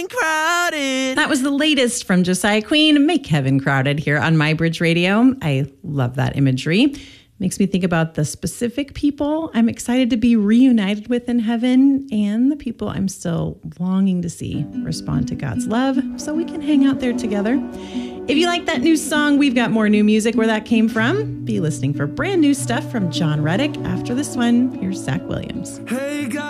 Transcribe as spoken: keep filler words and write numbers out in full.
Crowded. That was the latest from Josiah Queen, Make Heaven Crowded, here on My Bridge Radio. I love that imagery. Makes me think about the specific people I'm excited to be reunited with in heaven and the people I'm still longing to see respond to God's love so we can hang out there together. If you like that new song, we've got more new music where that came from. Be listening for brand new stuff from John Reddick. After this one, here's Zach Williams. Hey, God.